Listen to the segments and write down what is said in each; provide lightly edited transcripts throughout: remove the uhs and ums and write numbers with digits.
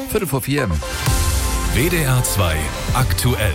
3:45. WDR 2 aktuell.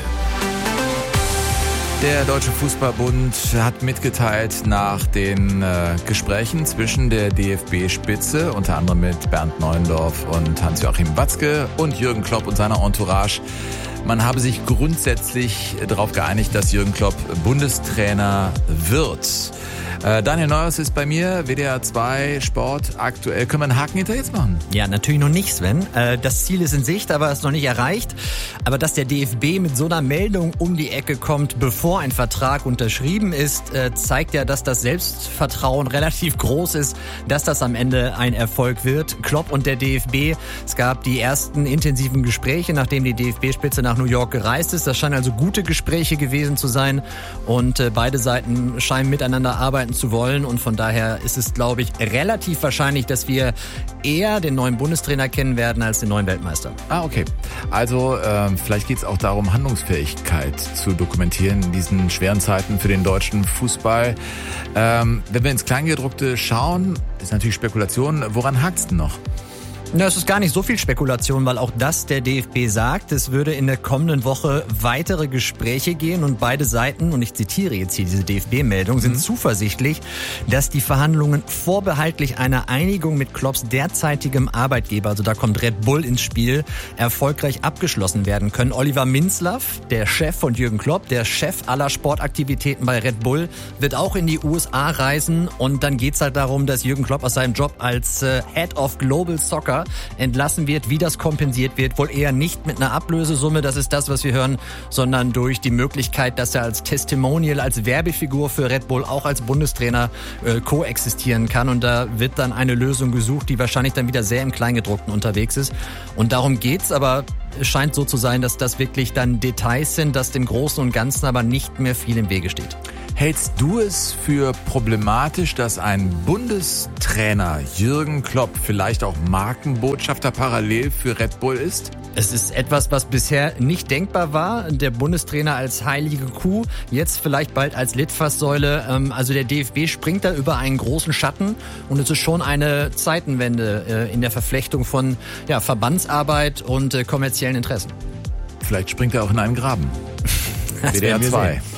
Der Deutsche Fußballbund hat mitgeteilt nach den Gesprächen zwischen der DFB-Spitze, unter anderem mit Bernd Neuendorf und Hans-Joachim Watzke und Jürgen Klopp und seiner Entourage, man habe sich grundsätzlich darauf geeinigt, dass Jürgen Klopp Bundestrainer wird. Daniel Neuhaus ist bei mir, WDR 2 Sport aktuell. Können wir einen Haken hinter jetzt machen? Ja, natürlich noch nicht, Sven. Das Ziel ist in Sicht, aber ist noch nicht erreicht. Aber dass der DFB mit so einer Meldung um die Ecke kommt, bevor ein Vertrag unterschrieben ist, zeigt ja, dass das Selbstvertrauen relativ groß ist, dass das am Ende ein Erfolg wird. Klopp und der DFB, es gab die ersten intensiven Gespräche, nachdem die DFB-Spitze nach New York gereist ist. Das scheinen also gute Gespräche gewesen zu sein und beide Seiten scheinen miteinander arbeiten zu wollen und von daher ist es, glaube ich, relativ wahrscheinlich, dass wir eher den neuen Bundestrainer kennen werden als den neuen Weltmeister. Okay. Also vielleicht geht es auch darum, Handlungsfähigkeit zu dokumentieren in diesen schweren Zeiten für den deutschen Fußball. Wenn wir ins Kleingedruckte schauen, ist natürlich Spekulation. Woran hakt's denn noch? Na, es ist gar nicht so viel Spekulation, weil auch das der DFB sagt. Es würde in der kommenden Woche weitere Gespräche gehen und beide Seiten, und ich zitiere jetzt hier diese DFB-Meldung, sind zuversichtlich, dass die Verhandlungen vorbehaltlich einer Einigung mit Klopps derzeitigem Arbeitgeber, also da kommt Red Bull ins Spiel, erfolgreich abgeschlossen werden können. Oliver Minzlaff, der Chef von Jürgen Klopp, der Chef aller Sportaktivitäten bei Red Bull, wird auch in die USA reisen und dann geht's halt darum, dass Jürgen Klopp aus seinem Job als Head of Global Soccer entlassen wird. Wie das kompensiert wird, wohl eher nicht mit einer Ablösesumme, das ist das, was wir hören, sondern durch die Möglichkeit, dass er als Testimonial, als Werbefigur für Red Bull auch als Bundestrainer koexistieren kann. Und da wird dann eine Lösung gesucht, die wahrscheinlich dann wieder sehr im Kleingedruckten unterwegs ist. Und darum geht's, aber es scheint so zu sein, dass das wirklich dann Details sind, dass dem Großen und Ganzen aber nicht mehr viel im Wege steht. Hältst du es für problematisch, dass ein Bundestrainer Jürgen Klopp vielleicht auch Markenbotschafter parallel für Red Bull ist? Es ist etwas, was bisher nicht denkbar war. Der Bundestrainer als heilige Kuh, jetzt vielleicht bald als Litfaßsäule. Also der DFB springt da über einen großen Schatten und es ist schon eine Zeitenwende in der Verflechtung von Verbandsarbeit und kommerziellen Interessen. Vielleicht springt er auch in einen Graben. WDR 2.